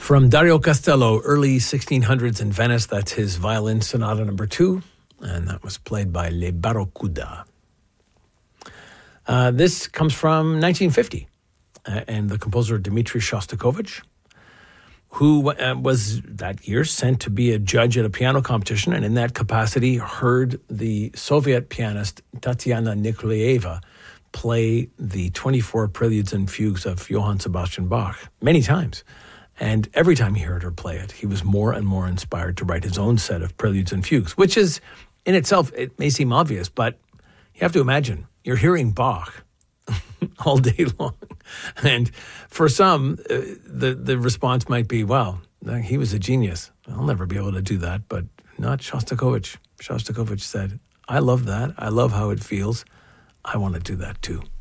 From Dario Castello, early 1600s in Venice, that's his violin sonata number 2, and that was played by Le Barracuda. This comes from 1950, and the composer Dmitri Shostakovich, who was that year sent to be a judge at a piano competition, and in that capacity heard the Soviet pianist Tatiana Nikolaeva play the 24 preludes and fugues of Johann Sebastian Bach many times. And every time he heard her play it, he was more and more inspired to write his own set of preludes and fugues, which is, in itself, it may seem obvious, but you have to imagine, you're hearing Bach all day long. And for some, the response might be, wow, he was a genius. I'll never be able to do that, but not Shostakovich. Shostakovich said, I love that. I love how it feels. I want to do that too.